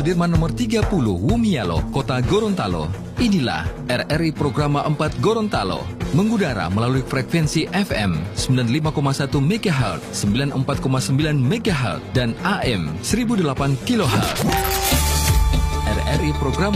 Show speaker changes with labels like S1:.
S1: Sudirman nomor 30, Wumialo, Kota Gorontalo. Inilah RRI Programa 4 Gorontalo, mengudara melalui frekuensi FM 95,1 MHz, 94,9 MHz, dan AM 1008 kHz. RRI Programa